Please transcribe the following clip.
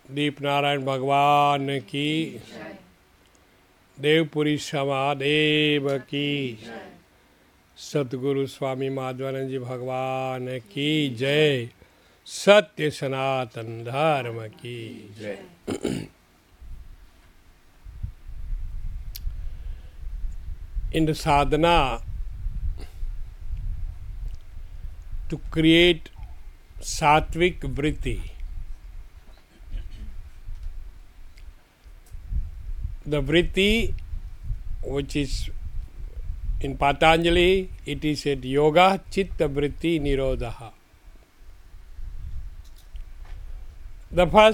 दीप नारायण भगवान की, देवपुरी समादेव की, सतगुरु स्वामी माधवानंद जी भगवान की जय, सत्य सनातन धर्म की जय। In the sadhana to create sattvic vritti, the vritti which is in Patanjali, it is said yoga chitta vritti nirodha. The first